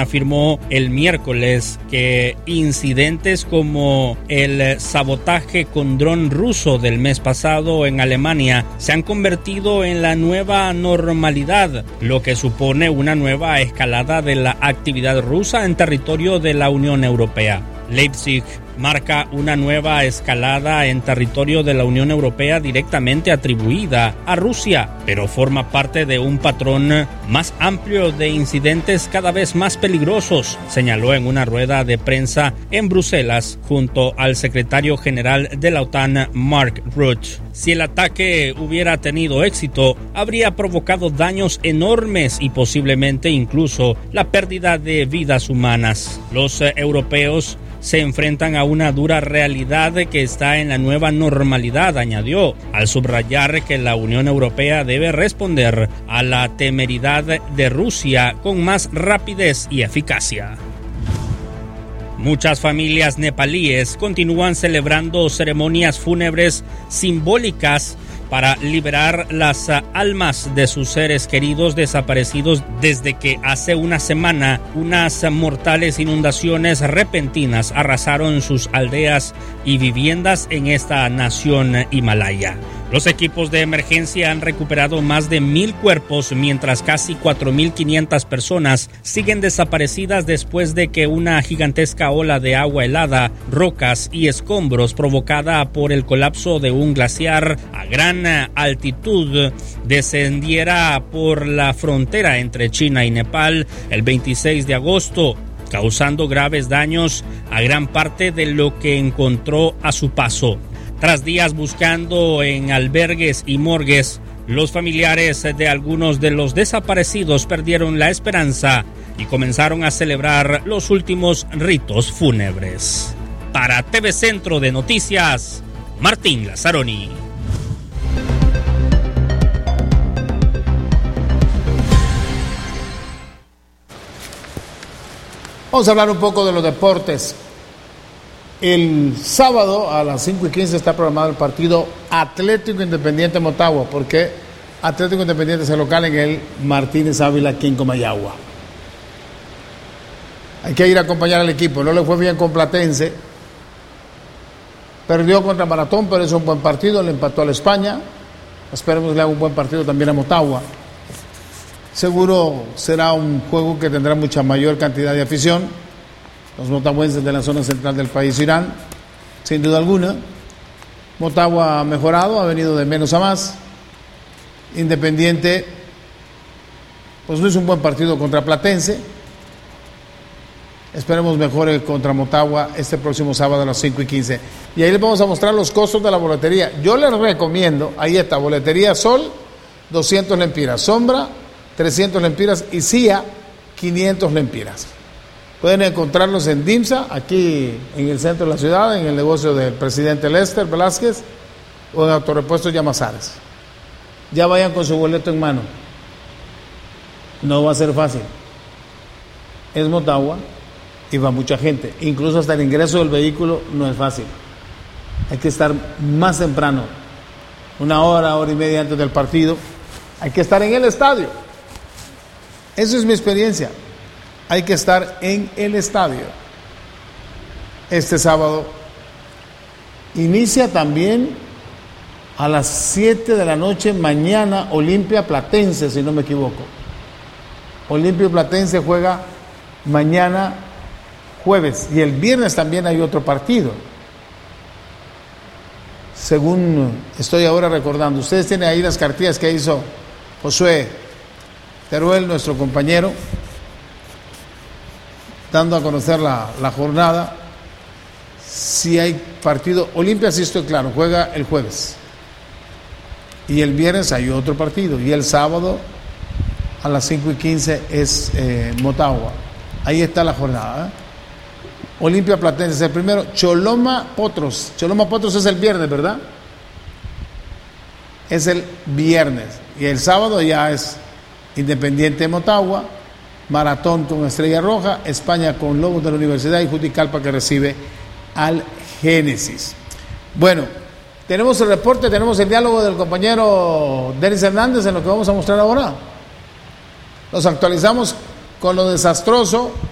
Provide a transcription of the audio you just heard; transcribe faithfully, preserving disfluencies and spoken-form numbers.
afirmó el miércoles que incidentes como el sabotaje con dron ruso del mes pasado en Alemania se han convertido en la nueva normalidad, lo que supone una nueva escalada de la actividad rusa en territorio de la Unión Europea. Leipzig marca una nueva escalada en territorio de la Unión Europea directamente atribuida a Rusia, pero forma parte de un patrón más amplio de incidentes cada vez más peligrosos, señaló en una rueda de prensa en Bruselas junto al secretario general de la OTAN, Mark Rutte. Si el ataque hubiera tenido éxito, habría provocado daños enormes y posiblemente incluso la pérdida de vidas humanas. Los eh, europeos se enfrentan a una dura realidad que está en la nueva normalidad, añadió, al subrayar que la Unión Europea debe responder a la temeridad de Rusia con más rapidez y eficacia. Muchas familias nepalíes continúan celebrando ceremonias fúnebres simbólicas para liberar las almas de sus seres queridos desaparecidos desde que hace una semana unas mortales inundaciones repentinas arrasaron sus aldeas y viviendas en esta nación himalaya. Los equipos de emergencia han recuperado más de mil cuerpos, mientras casi cuatro mil quinientas personas siguen desaparecidas después de que una gigantesca ola de agua helada, rocas y escombros provocada por el colapso de un glaciar a gran altitud descendiera por la frontera entre China y Nepal el veintiséis de agosto, causando graves daños a gran parte de lo que encontró a su paso. Tras días buscando en albergues y morgues, los familiares de algunos de los desaparecidos perdieron la esperanza y comenzaron a celebrar los últimos ritos fúnebres. Para T V Centro de Noticias, Martín Lazzaroni. Vamos a hablar un poco de los deportes. El sábado a las cinco y quince está programado el partido Atlético Independiente Motagua, porque Atlético Independiente es el local en el Martínez Ávila, aquí en Comayagua. Hay que ir a acompañar al equipo. No le fue bien con Platense. Perdió contra Maratón, pero es un buen partido. Le empató a la España. Esperemos que le haga un buen partido también a Motagua. Seguro será un juego que tendrá mucha mayor cantidad de afición. Los motagüenses de la zona central del país irán, sin duda alguna. Motagua ha mejorado, ha venido de menos a más. Independiente, pues no es un buen partido contra Platense. Esperemos mejore contra Motagua este próximo sábado a las cinco y quince. Y ahí les vamos a mostrar los costos de la boletería. Yo les recomiendo, ahí está, boletería Sol, doscientos lempiras, Sombra, trescientos lempiras y C I A, quinientos lempiras. Pueden encontrarlos en DIMSA, aquí en el centro de la ciudad, en el negocio del presidente Lester Velázquez, o en Autorepuestos Llamazares. Ya vayan con su boleto en mano. No va a ser fácil. Es Motagua y va mucha gente. Incluso hasta el ingreso del vehículo no es fácil. Hay que estar más temprano, una hora, hora y media antes del partido. Hay que estar en el estadio. Esa es mi experiencia. Hay que estar en el estadio. Este sábado inicia también a las siete de la noche mañana Olimpia Platense, si no me equivoco. Olimpia Platense juega mañana jueves y el viernes también hay otro partido. Según estoy ahora recordando, ustedes tienen ahí las cartillas que hizo Josué Teruel, nuestro compañero, dando a conocer la, la jornada. Si hay partido, Olimpia, sí estoy claro, juega el jueves. Y el viernes hay otro partido. Y el sábado a las cinco y quince es eh, Motagua. Ahí está la jornada. ¿eh? Olimpia Platense es el primero. Choloma Potros. Choloma Potros es el viernes, ¿verdad? Es el viernes. Y el sábado ya es Independiente Motagua. Maratón con Estrella Roja, España con Lobos de la Universidad y Juticalpa que recibe al Génesis. Bueno, tenemos el reporte, tenemos el diálogo del compañero Denis Hernández en lo que vamos a mostrar ahora. Nos actualizamos con lo desastroso